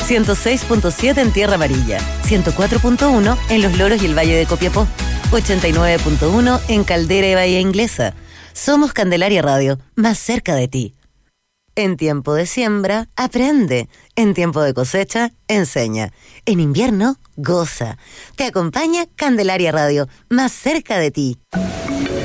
106.7 en Tierra Amarilla, 104.1 en Los Loros y el Valle de Copiapó, 89.1 en Caldera y Bahía Inglesa. Somos Candelaria Radio, más cerca de ti. En tiempo de siembra, aprende. En tiempo de cosecha, enseña. En invierno, goza. Te acompaña Candelaria Radio, más cerca de ti.